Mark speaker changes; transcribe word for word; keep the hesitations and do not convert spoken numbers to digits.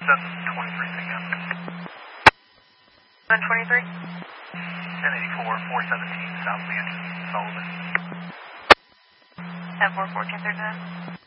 Speaker 1: seven twenty-three p m
Speaker 2: seven twenty-three?
Speaker 1: ten eighty-four, four seventeen South Mansion, Sullivan.
Speaker 2: ten four, fourteen thirty-nine?